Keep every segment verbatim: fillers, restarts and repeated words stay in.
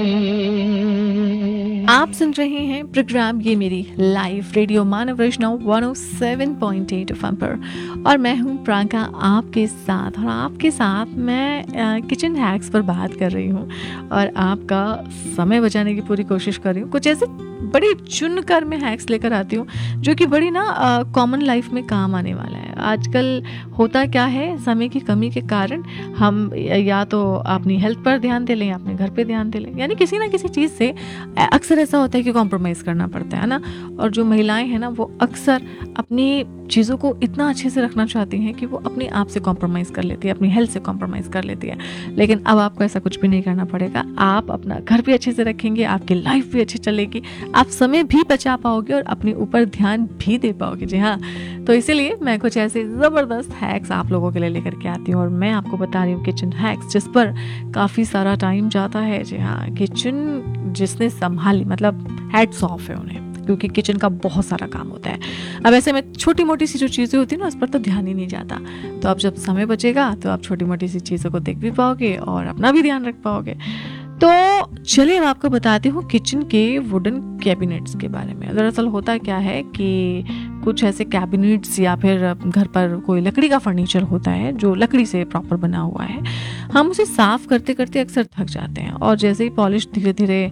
आप सुन रहे हैं प्रोग्राम ये मेरी लाइव रेडियो मानव रचना one O seven point eight F M पर, और मैं हूं प्रांका आपके साथ। और आपके साथ मैं किचन हैक्स पर बात कर रही हूं और आपका समय बचाने की पूरी कोशिश कर रही हूं। कुछ ऐसे बड़ी चुन कर मैं हैक्स लेकर आती हूँ जो कि बड़ी ना कॉमन लाइफ में काम आने वाला है। आजकल होता क्या है, समय की कमी के कारण हम या तो अपनी हेल्थ पर ध्यान दे लें या अपने घर पे ध्यान दे लें, यानी किसी ना किसी चीज़ से अक्सर ऐसा होता है कि कॉम्प्रोमाइज़ करना पड़ता है ना। और जो महिलाएं हैं ना, वो अक्सर अपनी चीज़ों को इतना अच्छे से रखना चाहती हैं कि वो अपने आप से कॉम्प्रोमाइज़ कर लेती है, अपनी हेल्थ से कॉम्प्रोमाइज़ कर लेती है। लेकिन अब आपको ऐसा कुछ भी नहीं करना पड़ेगा। आप अपना घर भी अच्छे से रखेंगे, आपकी लाइफ भी अच्छी चलेगी, आप समय भी बचा पाओगे और अपने ऊपर ध्यान भी दे पाओगे। जी हाँ, तो इसीलिए मैं कुछ ऐसे ज़बरदस्त हैक्स आप लोगों के लिए लेकर के आती हूँ और मैं आपको बता रही हूँ किचन हैक्स जिस पर काफ़ी सारा टाइम जाता है। जी हाँ, किचन जिसने संभाली, मतलब हैट्स ऑफ है उन्हें, क्योंकि किचन का बहुत सारा काम होता है। अब ऐसे में छोटी मोटी सी जो चीज़ें होती हैं ना, उस पर तो ध्यान ही नहीं जाता। तो अब जब समय बचेगा तो आप छोटी मोटी सी चीज़ों को देख भी पाओगे और अपना भी ध्यान रख पाओगे। तो चलिए मैं आपको बताती हूँ किचन के वुडन कैबिनेट्स के बारे में। दरअसल होता क्या है कि कुछ ऐसे कैबिनेट्स या फिर घर पर कोई लकड़ी का फर्नीचर होता है जो लकड़ी से प्रॉपर बना हुआ है, हम उसे साफ़ करते करते अक्सर थक जाते हैं और जैसे ही पॉलिश धीरे धीरे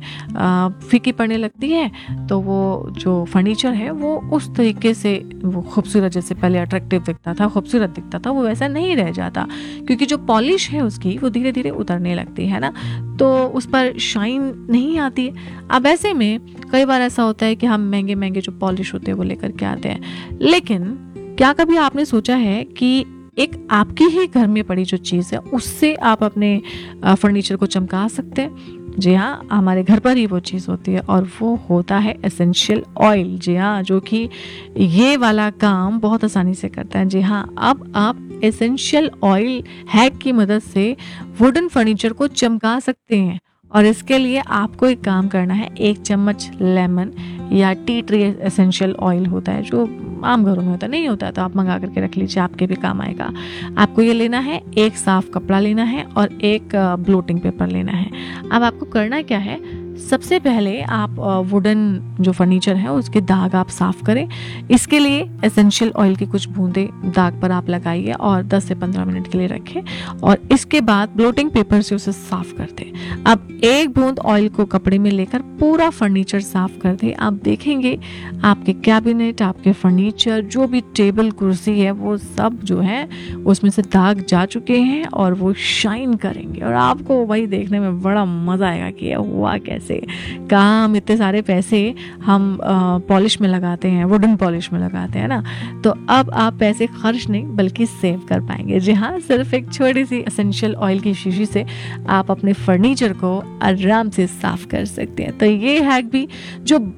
फीकी पड़ने लगती है तो वो जो फर्नीचर है वो उस तरीके से वो खूबसूरत, जैसे पहले अट्रैक्टिव दिखता था, खूबसूरत दिखता था, वो वैसा नहीं रह जाता, क्योंकि जो पॉलिश है उसकी वो धीरे धीरे उतरने लगती है ना, तो उस पर शाइन नहीं आती है। अब ऐसे में कई बार ऐसा होता है कि हम महंगे महंगे जो पॉलिश होते हैं वो लेकर के आते हैं, लेकिन क्या कभी आपने सोचा है कि एक आपकी ही घर में पड़ी जो चीज़ है उससे आप अपने फर्नीचर को चमका सकते हैं? जी हाँ, हमारे घर पर ही वो चीज़ होती है और वो होता है एसेंशियल ऑयल। जी हाँ, जो कि ये वाला काम बहुत आसानी से करता है। जी हाँ, अब आप एसेंशियल ऑयल हैक की मदद से वुडन फर्नीचर को चमका सकते हैं। और इसके लिए आपको एक काम करना है, एक चम्मच लेमन या टी ट्री एसेंशियल ऑयल होता है जो आम घरों में होता नहीं होता, तो आप मंगा करके रख लीजिए, आपके भी काम आएगा। आपको ये लेना है, एक साफ कपड़ा लेना है और एक ब्लोटिंग पेपर लेना है। अब आपको करना क्या है, सबसे पहले आप वुडन जो फर्नीचर है उसके दाग आप साफ़ करें। इसके लिए एसेंशियल ऑयल की कुछ बूंदें दाग पर आप लगाइए और दस से पंद्रह मिनट के लिए रखें और इसके बाद ब्लोटिंग पेपर से उसे साफ़ कर दें। अब एक बूंद ऑयल को कपड़े में लेकर पूरा फर्नीचर साफ़ कर दें। आप देखेंगे आपके कैबिनेट, आपके फर्नीचर, जो भी टेबल कुर्सी है, वो सब जो है उसमें से दाग जा चुके हैं और वो शाइन करेंगे और आपको वही देखने में बड़ा मज़ा आएगा कि हुआ कैसे। कहाँ हम इतने सारे पैसे हम पॉलिश में लगाते हैं, वुडन पॉलिश में लगाते हैं ना, तो अब आप पैसे खर्च नहीं बल्कि सेव कर पाएंगे। जी हाँ, सिर्फ एक छोटी सी एसेंशियल ऑयल की शीशी से आप अपने फर्नीचर को आराम से साफ कर सकते हैं। तो ये हैक भी जो